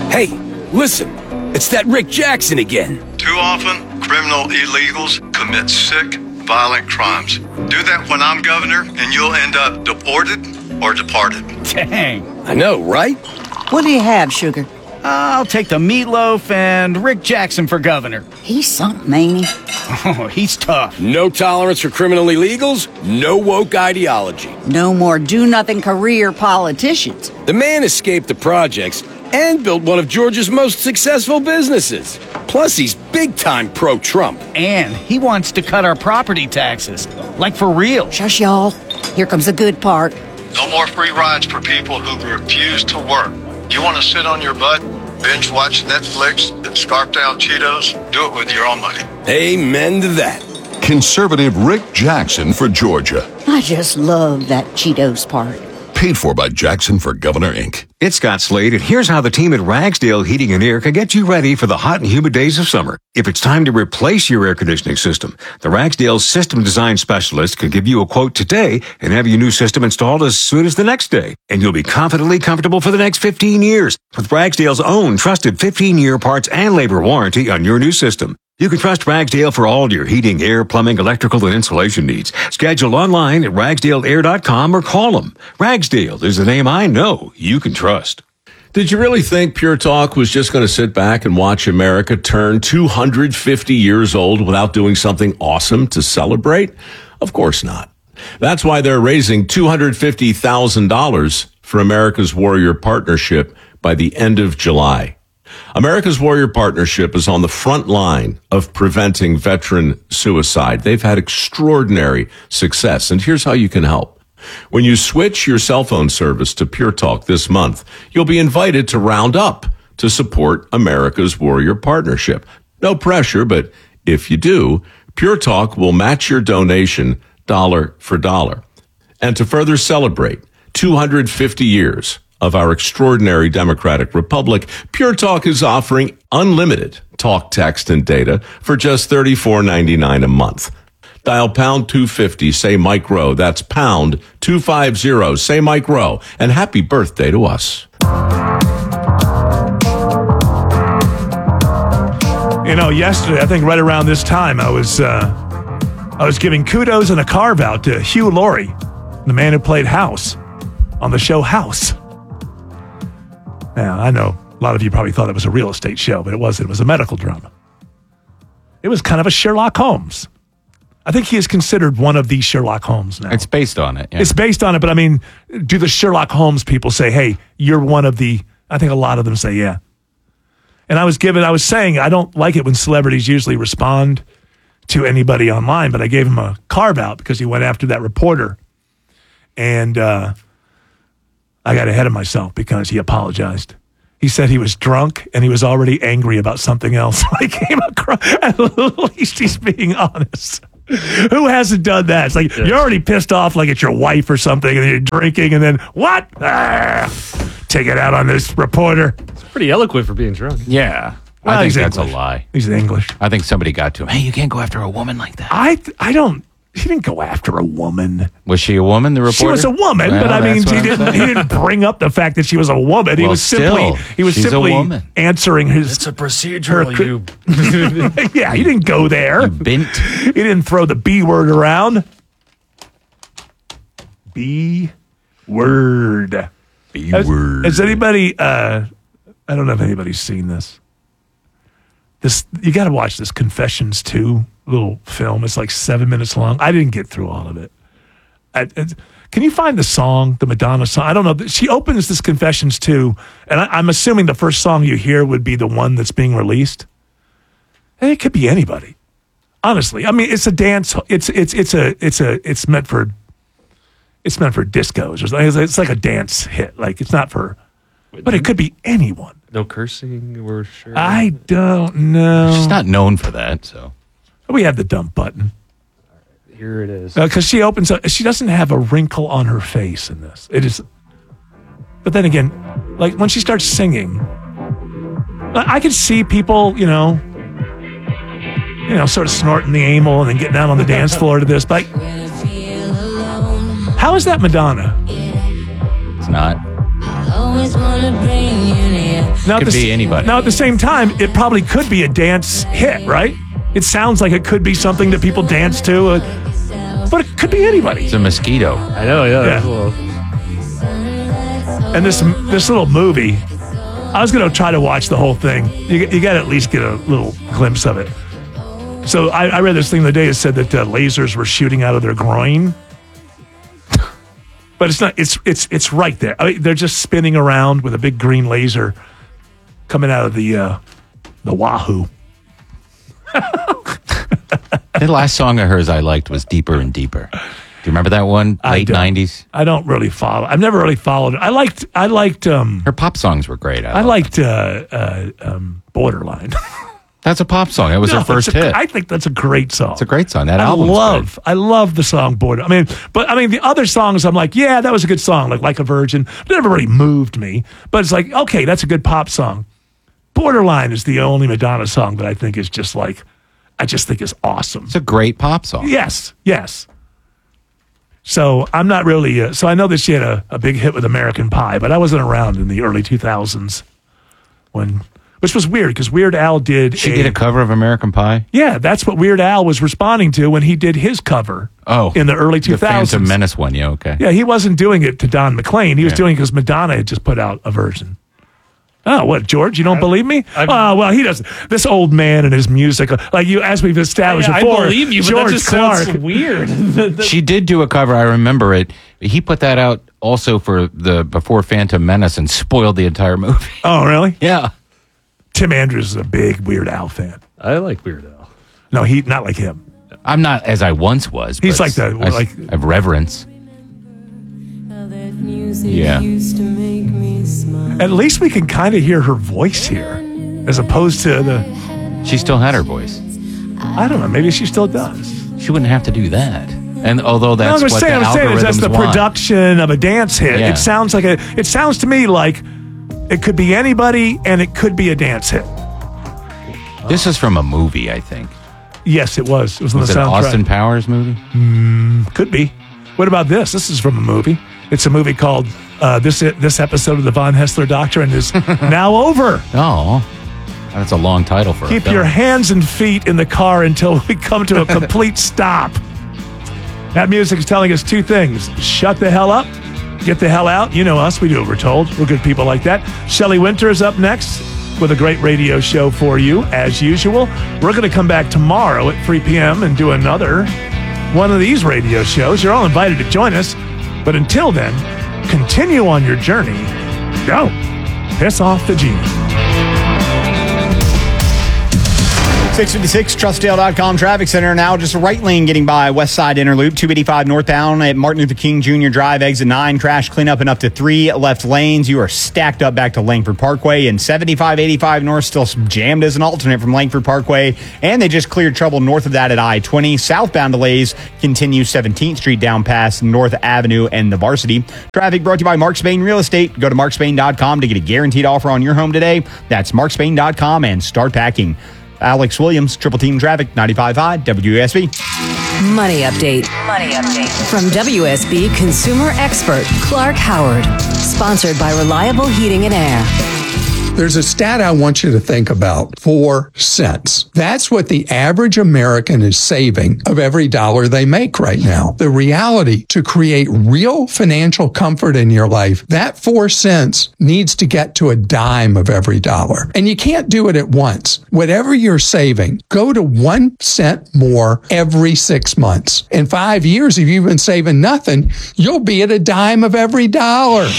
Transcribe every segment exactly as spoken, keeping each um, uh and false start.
Hey, listen. It's that Rick Jackson again. Too often, criminal illegals commit sick, violent crimes. Do that when I'm governor, and you'll end up deported or departed. Dang. I know, right? What do you have, Sugar? I'll take the meatloaf and Rick Jackson for governor. He's something, ain't he? Oh, he's tough. No tolerance for criminal illegals, no woke ideology. No more do-nothing career politicians. The man escaped the projects and built one of Georgia's most successful businesses. Plus, he's big-time pro-Trump. And he wants to cut our property taxes. Like for real. Shush, y'all. Here comes the good part. No more free rides for people who refuse to work. You want to sit on your butt, binge watch Netflix, and scarf down Cheetos? Do it with your own money. Amen to that. Conservative Rick Jackson for Georgia. I just love that Cheetos part. Paid for by Jackson for Governor, Incorporated. It's Scott Slade, and here's how the team at Ragsdale Heating and Air can get you ready for the hot and humid days of summer. If it's time to replace your air conditioning system, the Ragsdale System Design Specialist can give you a quote today and have your new system installed as soon as the next day. And you'll be confidently comfortable for the next fifteen years with Ragsdale's own trusted fifteen-year parts and labor warranty on your new system. You can trust Ragsdale for all your heating, air, plumbing, electrical, and insulation needs. Schedule online at ragsdale air dot com or call them. Ragsdale is the name I know you can trust. Did you really think Pure Talk was just going to sit back and watch America turn two hundred fifty years old without doing something awesome to celebrate? Of course not. That's why they're raising two hundred fifty thousand dollars for America's Warrior Partnership by the end of July. America's Warrior Partnership is on the front line of preventing veteran suicide. They've had extraordinary success, and here's how you can help. When you switch your cell phone service to Pure Talk this month, you'll be invited to round up to support America's Warrior Partnership. No pressure, but if you do, Pure Talk will match your donation dollar for dollar. And to further celebrate two hundred fifty years of our extraordinary democratic republic, Pure Talk is offering unlimited talk, text, and data for just thirty-four ninety-nine a month. Dial pound two fifty, say Mike Rowe. That's pound two fifty, say Mike Rowe. And happy birthday to us. You know, yesterday, I think right around this time, I was uh, I was giving kudos and a carve out to Hugh Laurie, the man who played House on the show House. Now, I know a lot of you probably thought it was a real estate show, but it wasn't. It was a medical drama. It was kind of a Sherlock Holmes. I think he is considered one of the Sherlock Holmes now. It's based on it. Yeah. It's based on it, but I mean, do the Sherlock Holmes people say, hey, you're one of the, I think a lot of them say, yeah. And I was given, I was saying, I don't like it when celebrities usually respond to anybody online, but I gave him a carve out because he went after that reporter. And uh, I got ahead of myself because he apologized. He said he was drunk and he was already angry about something else. I came across, at least he's being honest. Who hasn't done that? It's like, yeah. You're already pissed off like it's your wife or something, and you're drinking, and then, what? Ah, take it out on this reporter. It's pretty eloquent for being drunk. Yeah. Well, I think that's English. a lie. He's English. I think somebody got to him. Hey, you can't go after a woman like that. I I don't, he didn't go after a woman. Was she a woman, the reporter? She was a woman, well, but I mean, he I'm didn't, he didn't bring up the fact that she was a woman. He well, was simply, still, he was she's simply a woman. answering his. It's a procedural, her, you. Yeah, he didn't go there. You bent. He didn't throw the B word around. B word. B has, word. Has anybody, uh, I don't know if anybody's seen this. This you got to watch this Confessions two little film. It's like seven minutes long. I didn't get through all of it. I, I, can you find the song, the Madonna song? I don't know. She opens this Confessions two, and I, I'm assuming the first song you hear would be the one that's being released. And it could be anybody. Honestly, I mean, it's a dance. It's it's it's a it's a it's meant for. It's meant for discos. It's like a dance hit. Like it's not for, but it could be anyone. No cursing, we're sure. I don't know. She's not known for that, so. We have the dump button. Here it is. Because uh, she opens up, she doesn't have a wrinkle on her face in this. It is, but then again, like when she starts singing, I, I could see people, you know, you know, sort of snorting the amyl and then getting down on the dance floor to this. But how is that Madonna? It's not. Now, at Could the be s- anybody. Now, at the same time, it probably could be a dance hit, right? It sounds like it could be something that people dance to, uh, but it could be anybody. It's a mosquito. I know, yeah. Yeah. that's a little- And this this little movie, I was going to try to watch the whole thing. You, you got to at least get a little glimpse of it. So I, I read this thing the other day that said that uh, lasers were shooting out of their groin. But it's not. It's it's it's right there. I mean, they're just spinning around with a big green laser coming out of the uh, the wahoo. The last song of hers I liked was Deeper and Deeper. Do you remember that one? I Late don't. nineties? I don't really follow. I've never really followed it. I liked. I liked. Um, Her pop songs were great. I liked uh, uh, um, Borderline. That's a pop song. It was No, her first it's a- hit. I think that's a great song. It's a great song. That I album's love. good. I love the song Border. I mean, but I mean the other songs. I'm like, yeah, that was a good song. Like Like a Virgin. It never really moved me. But it's like, okay, that's a good pop song. Borderline is the only Madonna song that I think is just like, I just think is awesome. It's a great pop song. Yes, yes. So I'm not really. Uh, so I know that she had a, a big hit with American Pie, but I wasn't around in the early two thousands when, which was weird because Weird Al did. She did a cover of American Pie? Yeah, that's what Weird Al was responding to when he did his cover. Oh. in the early two The thousands. Phantom Menace one, yeah, okay. Yeah, he wasn't doing it to Don McLean. He was Yeah. doing it because Madonna had just put out a version. Oh, what, George? You don't believe me? Oh, well, he doesn't. This old man and his music, like you, as we've established Yeah, I before. believe you, but George that just Clark. sounds weird. She did do a cover. I remember it. He put that out also for the before Phantom Menace and spoiled the entire movie. Oh, really? Yeah. Tim Andrews is a big Weird Al fan. I like Weird Al. No, he not like him. I'm not as I once was. He's but like the- I, like- I have reverence. Yeah. At least we can kind of hear her voice here, as opposed to the. She still had her voice. I don't know. Maybe she still does. She wouldn't have to do that. And although No, that's I'm what saying, the I'm saying is that's algorithms the want. production of a dance hit. Yeah. It sounds like a. It sounds to me like it could be anybody, and it could be a dance hit. This is from a movie, I think. Yes, it was. It was on Was the it an soundtrack. Austin Powers movie? Could be. What about this? This is from a movie. It's a movie called uh, this. This episode of the Von Hessler Doctrine is now over. Oh, that's a long title for a Keep film. your hands and feet in the car until we come to a complete stop. That music is telling us two things. Shut the hell up. Get the hell out. You know us. We do what we're told. We're good people like that. Shelley Winter is up next with a great radio show for you, as usual. We're going to come back tomorrow at three p.m. and do another one of these radio shows. You're all invited to join us. But until then, continue on your journey. Go. Piss off the genie. six fifty-six, trustdale dot com traffic center now. Just a right lane getting by West Side Inner Loop, two eighty-five northbound at Martin Luther King Junior Drive, exit nine. Crash cleanup and up to three left lanes. You are stacked up back to Langford Parkway, and seventy-five eighty-five north still jammed as an alternate from Langford Parkway. And they just cleared trouble north of that at I twenty. Southbound delays continue seventeenth Street down past North Avenue and the Varsity. Traffic brought to you by Mark Spain Real Estate. Go to mark spain dot com to get a guaranteed offer on your home today. That's mark spain dot com and start packing. Alex Williams, Triple Team Traffic, ninety-five point five W S B. Money update. Money update. From W S B consumer expert Clark Howard. Sponsored by Reliable Heating and Air. There's a stat I want you to think about. Four cents. That's what the average American is saving of every dollar they make right now. The reality, to create real financial comfort in your life, that four cents needs to get to a dime of every dollar. And you can't do it at once. Whatever you're saving, go to one cent more every six months. In five years, if you've been saving nothing, you'll be at a dime of every dollar.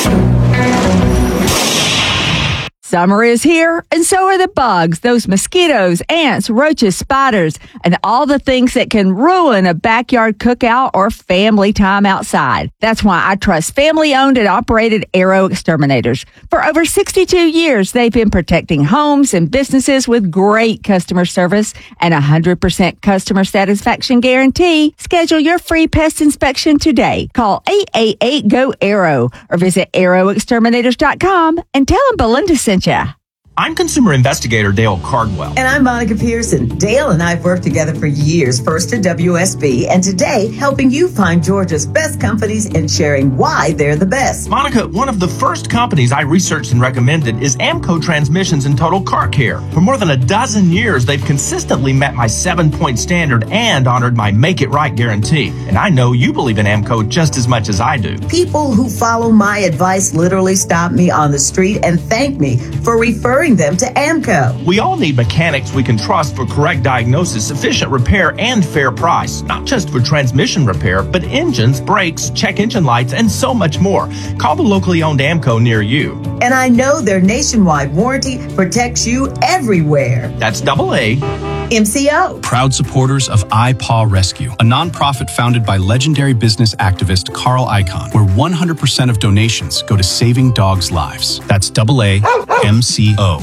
Summer is here, and so are the bugs, those mosquitoes, ants, roaches, spiders, and all the things that can ruin a backyard cookout or family time outside. That's why I trust family-owned and operated Arrow Exterminators. For over sixty-two years, they've been protecting homes and businesses with great customer service and a one hundred percent customer satisfaction guarantee. Schedule your free pest inspection today. Call eight eight eight, G O, ARROW or visit arrow exterminators dot com and tell them Belinda sent you. I'm consumer investigator Dale Cardwell. And I'm Monica Pearson. Dale and I have worked together for years, first at W S B, and today helping you find Georgia's best companies and sharing why they're the best. Monica, one of the first companies I researched and recommended is Amco Transmissions and Total Car Care. For more than a dozen years, they've consistently met my seven-point standard and honored my Make It Right guarantee. And I know you believe in Amco just as much as I do. People who follow my advice literally stop me on the street and thank me for referring them to Amco. We all need mechanics we can trust for correct diagnosis, efficient repair, and fair price. Not just for transmission repair, but engines, brakes, check engine lights, and so much more. Call the locally owned Amco near you. And I know their nationwide warranty protects you everywhere. That's double A. M C O. Proud supporters of iPaw Rescue, a nonprofit founded by legendary business activist Carl Icahn, where one hundred percent of donations go to saving dogs' lives. That's double A M C O.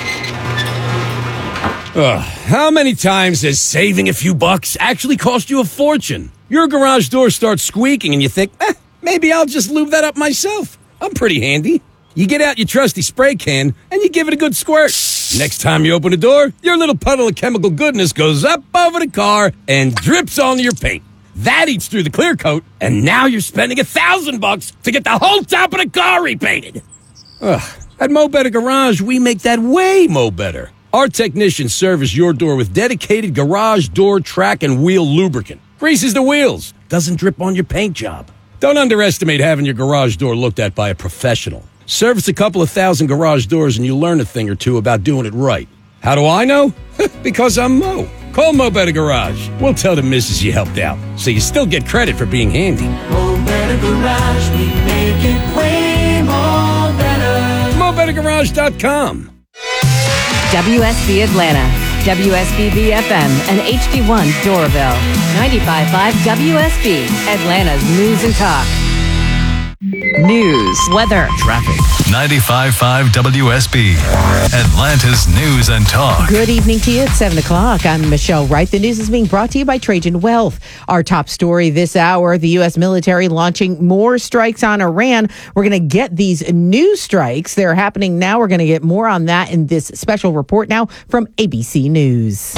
Ugh, how many times has saving a few bucks actually cost you a fortune? Your garage door starts squeaking and you think, eh, maybe I'll just lube that up myself. I'm pretty handy. You get out your trusty spray can and you give it a good squirt. Next time you open the door, your little puddle of chemical goodness goes up over the car and drips onto your paint. That eats through the clear coat, and now you're spending a thousand bucks to get the whole top of the car repainted. Ugh, at Mo Better Garage, we make that way mo better. Our technicians service your door with dedicated garage door track and wheel lubricant. Greases the wheels, doesn't drip on your paint job. Don't underestimate having your garage door looked at by a professional. Service a couple of thousand garage doors and you'll learn a thing or two about doing it right. How do I know? Because I'm Mo. Call Mo Better Garage. We'll tell the missus you helped out, so you still get credit for being handy. Mo Better Garage, we make it way more better. Mo Better Garage dot com. W S B Atlanta, W S B B F M, and H D one Doraville. ninety-five point five W S B, Atlanta's News and Talk. News, weather, traffic. ninety-five point five W S B, Atlanta's News and Talk. Good evening to you. It's seven o'clock. I'm Michelle Wright. The news is being brought to you by Trajan Wealth. Our top story this hour, the U S military launching more strikes on Iran. We're going to get these new strikes. They're happening now. We're going to get more on that in this special report now from A B C News.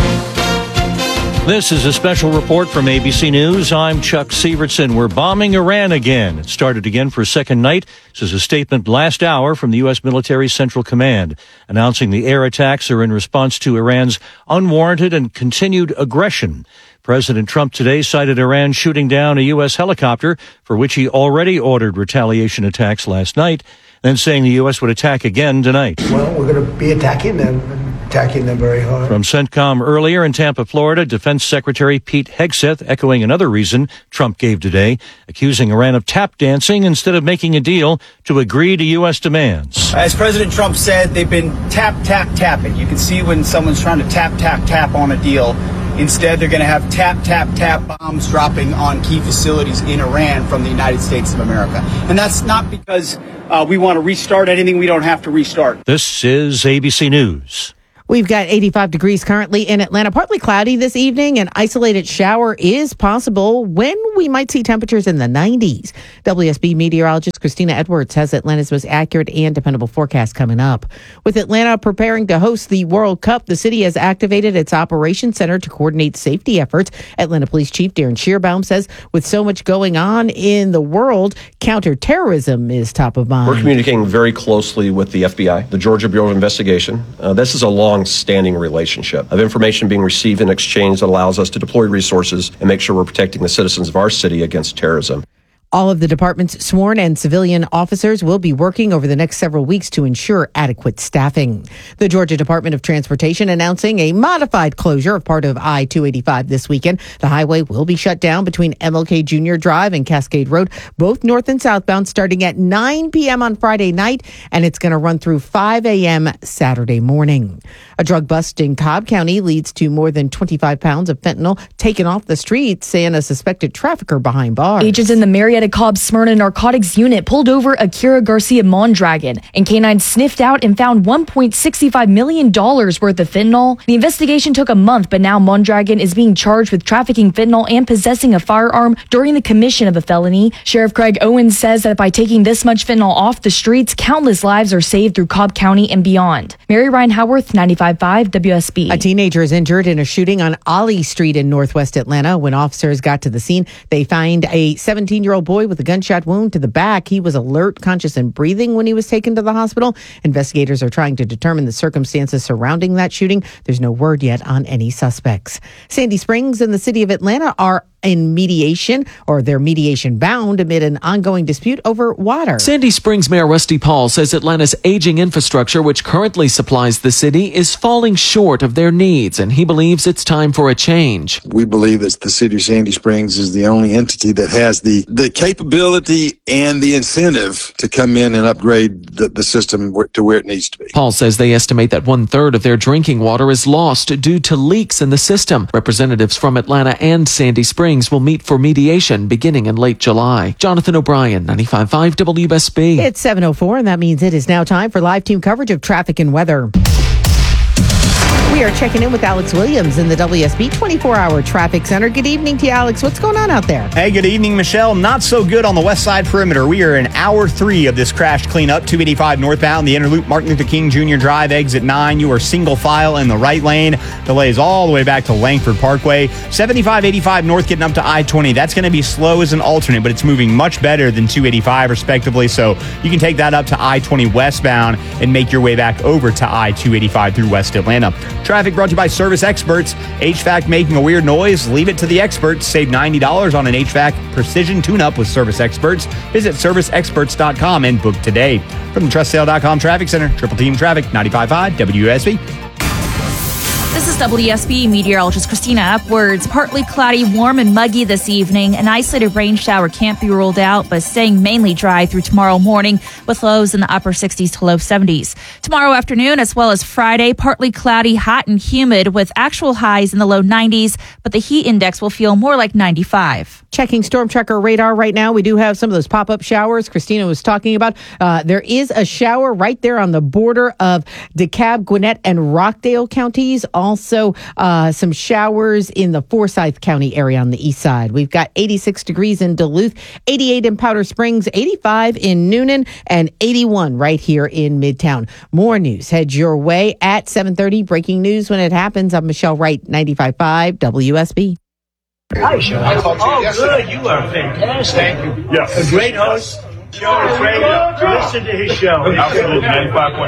This is a special report from A B C News. I'm Chuck Severson. We're bombing Iran again. It started again for a second night. This is a statement last hour from the U S military Central Command, announcing the air attacks are in response to Iran's unwarranted and continued aggression. President Trump today cited Iran shooting down a U S helicopter, for which he already ordered retaliation attacks last night, then saying the U S would attack again tonight. Well, we're going to be attacking them, attacking them very hard. From CENTCOM earlier in Tampa, Florida, Defense Secretary Pete Hegseth echoing another reason Trump gave today, accusing Iran of tap dancing instead of making a deal to agree to U S demands. As President Trump said, they've been tap, tap, tapping. You can see when someone's trying to tap, tap, tap on a deal. Instead, they're going to have tap, tap, tap bombs dropping on key facilities in Iran from the United States of America. And that's not because uh, we want to restart anything we don't have to restart. This is A B C News. We've got eighty-five degrees currently in Atlanta. Partly cloudy this evening. An isolated shower is possible when we might see temperatures in the nineties. W S B meteorologist Christina Edwards has Atlanta's most accurate and dependable forecast coming up. With Atlanta preparing to host the World Cup, the city has activated its operations center to coordinate safety efforts. Atlanta Police Chief Darren Shearbaum says with so much going on in the world, counterterrorism is top of mind. We're communicating very closely with the F B I, the Georgia Bureau of Investigation. Uh, this is a long standing relationship of information being received and exchanged that allows us to deploy resources and make sure we're protecting the citizens of our city against terrorism. All of the department's sworn and civilian officers will be working over the next several weeks to ensure adequate staffing. The Georgia Department of Transportation announcing a modified closure of part of I two eighty-five this weekend. The highway will be shut down between M L K Junior Drive and Cascade Road, both north and southbound, starting at nine p.m. on Friday night, and it's going to run through five a.m. Saturday morning. A drug bust in Cobb County leads to more than twenty-five pounds of fentanyl taken off the streets and a suspected trafficker behind bars. Agents in the Marietta at a Cobb Smyrna narcotics unit pulled over Akira Garcia Mondragon, and canines sniffed out and found one point six five million dollars worth of fentanyl. The investigation took a month, but now Mondragon is being charged with trafficking fentanyl and possessing a firearm during the commission of a felony. Sheriff Craig Owens says that by taking this much fentanyl off the streets, countless lives are saved through Cobb County and beyond. Mary Ryan Howarth, ninety-five point five W S B. A teenager is injured in a shooting on Ollie Street in northwest Atlanta. When officers got to the scene, they find a seventeen-year-old boy with a gunshot wound to the back. He was alert, conscious, and breathing when he was taken to the hospital. Investigators are trying to determine the circumstances surrounding that shooting. There's no word yet on any suspects. Sandy Springs and the city of Atlanta are in mediation, or they're mediation bound amid an ongoing dispute over water. Sandy Springs Mayor Rusty Paul says Atlanta's aging infrastructure, which currently supplies the city, is falling short of their needs, and he believes it's time for a change. We believe that the city of Sandy Springs is the only entity that has the, the capability and the incentive to come in and upgrade the, the system to where it needs to be. Paul says they estimate that one third of their drinking water is lost due to leaks in the system. Representatives from Atlanta and Sandy Springs will meet for mediation beginning in late July. Jonathan O'Brien, ninety-five point five W S B. It's seven oh four, and that means it is now time for live team coverage of traffic and weather. We are checking in with Alex Williams in the W S B twenty-four hour Traffic Center. Good evening to you, Alex. What's going on out there? Hey, good evening, Michelle. Not so good on the west side perimeter. We are in hour three of this crash cleanup. two eighty-five northbound, the Interloop, Martin Luther King Junior Drive, exit nine. You are single file in the right lane. Delays all the way back to Langford Parkway. seventy-five eighty-five north getting up to I twenty. That's going to be slow as an alternate, but it's moving much better than two eighty-five, respectively. So you can take that up to I twenty westbound and make your way back over to I two eighty-five through West Atlanta. Traffic brought to you by Service Experts. H V A C making a weird noise? Leave it to the experts. Save ninety dollars on an H V A C precision tune-up with Service Experts. Visit service experts dot com and book today. From the trust sale dot com Traffic Center, Triple Team Traffic, ninety-five point five W S B. This is W S B meteorologist Christina Upwards. Partly cloudy, warm, and muggy this evening. An isolated rain shower can't be ruled out, but staying mainly dry through tomorrow morning with lows in the upper sixties to low seventies. Tomorrow afternoon, as well as Friday, partly cloudy, hot, and humid with actual highs in the low nineties, but the heat index will feel more like ninety-five. Checking Storm Tracker radar right now. We do have some of those pop-up showers Christina was talking about. Uh, there is a shower right there on the border of DeKalb, Gwinnett, and Rockdale counties. Also, uh, some showers in the Forsyth County area on the east side. We've got eighty-six degrees in Duluth, eighty-eight in Powder Springs, eighty-five in Noonan, and eighty-one right here in Midtown. More news heads your way at seven thirty. Breaking news when it happens. I'm Michelle Wright, ninety-five point five W S B. Hi, Sean. I talked to you oh, yesterday. Good. You are fantastic. Thank you. Yes. A great host. Show is radio. Listen to his show. Absolutely. ninety-five point